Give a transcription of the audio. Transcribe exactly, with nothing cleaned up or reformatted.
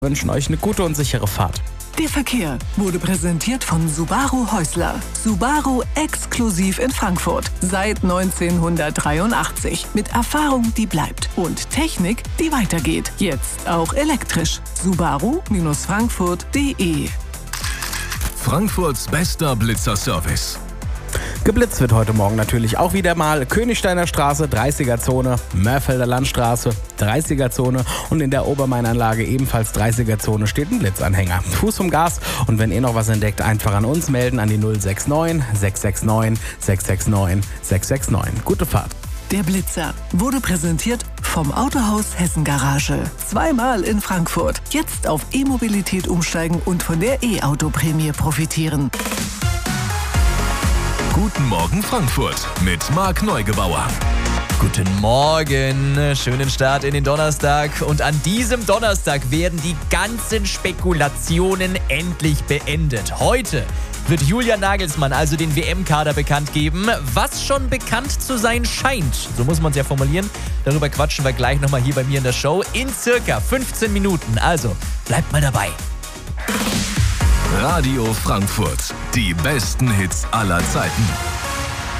wünschen euch eine gute und sichere Fahrt. Der Verkehr wurde präsentiert von Subaru Häusler. Subaru exklusiv in Frankfurt. Seit neunzehnhundertdreiundachtzig. Mit Erfahrung, die bleibt. Und Technik, die weitergeht. Jetzt auch elektrisch. Subaru Frankfurt punkt de. Frankfurts bester Blitzerservice. Geblitzt wird heute Morgen natürlich auch wieder mal Königsteiner Straße, dreißiger-Zone, Mörfelder Landstraße, dreißiger-Zone und in der Obermainanlage ebenfalls dreißiger-Zone steht ein Blitzanhänger. Fuß vom Gas und wenn ihr noch was entdeckt, einfach an uns melden an die null sechs neun, sechs sechs neun, sechs sechs neun, sechs sechs neun. Gute Fahrt. Der Blitzer wurde präsentiert vom Autohaus Hessen Garage. Zweimal in Frankfurt. Jetzt auf E-Mobilität umsteigen und von der E-Auto-Prämie profitieren. Guten Morgen Frankfurt mit Marc Neugebauer. Guten Morgen, schönen Start in den Donnerstag. Und an diesem Donnerstag werden die ganzen Spekulationen endlich beendet. Heute wird Julian Nagelsmann also den W M-Kader bekannt geben, was schon bekannt zu sein scheint. So muss man es ja formulieren. Darüber quatschen wir gleich nochmal hier bei mir in der Show in circa fünfzehn Minuten. Also bleibt mal dabei. Radio Frankfurt. Die besten Hits aller Zeiten.